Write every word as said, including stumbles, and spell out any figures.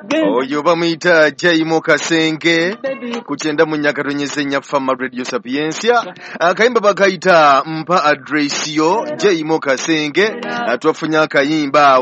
oyo bamuyita Jaimo Kasenge kuchenda mu Nyakatonyeze Nyafama Radio Sapiensia akayimba bakayita mpa address yo Jaimo Kasenge twafunya akayimba